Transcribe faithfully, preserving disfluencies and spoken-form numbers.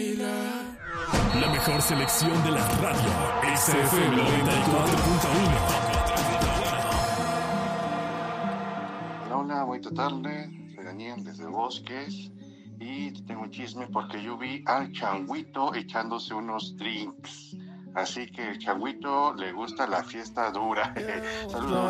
La mejor selección de la radio. X F M noventa y cuatro punto uno. Hola, buena tarde. Soy Daniel desde Bosques. Y te tengo un chisme porque yo vi al Changuito echándose unos drinks. Así que el Changuito le gusta la fiesta dura. Saludos.